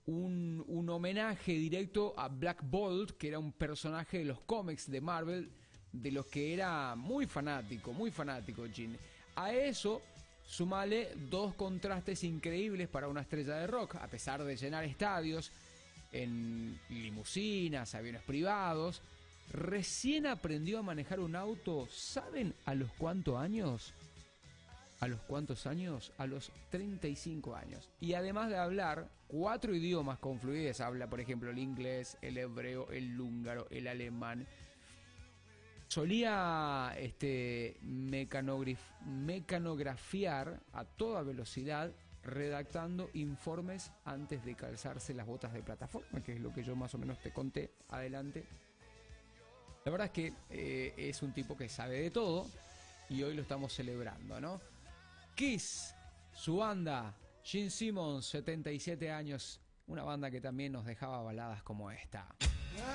un homenaje directo a Black Bolt, que era un personaje de los cómics de Marvel, de los que era muy fanático Gene. A eso sumale dos contrastes increíbles para una estrella de rock, a pesar de llenar estadios en limusinas, aviones privados. Recién aprendió a manejar un auto, ¿saben a los cuántos años? ¿A los cuántos años? A los 35 años. Y además de hablar 4 idiomas con fluidez, habla por ejemplo el inglés, el hebreo, el húngaro, el alemán. Solía mecanografiar a toda velocidad, redactando informes antes de calzarse las botas de plataforma, que es lo que yo más o menos te conté adelante. La verdad es que es un tipo que sabe de todo y hoy lo estamos celebrando, ¿no? Kiss, su banda, Gene Simmons, 77 años, una banda que también nos dejaba baladas como esta.